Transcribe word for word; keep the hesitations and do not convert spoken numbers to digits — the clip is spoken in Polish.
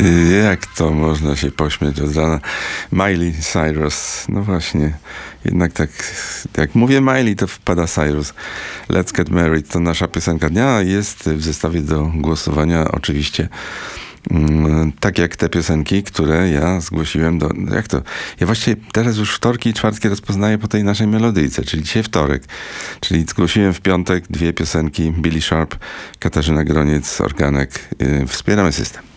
Jak to można się pośmiać od rana? Miley Cyrus. No właśnie. Jednak tak, jak mówię Miley, to wpada Cyrus. Let's Get Married to nasza piosenka dnia. Jest w zestawie do głosowania oczywiście. Tak jak te piosenki, które ja zgłosiłem do... Jak to? Ja właściwie teraz już wtorki i czwartki rozpoznaję po tej naszej melodyjce, czyli dzisiaj wtorek. Czyli zgłosiłem w piątek dwie piosenki. Billy Sharp, Katarzyna Groniec, Organek. Wspieramy system.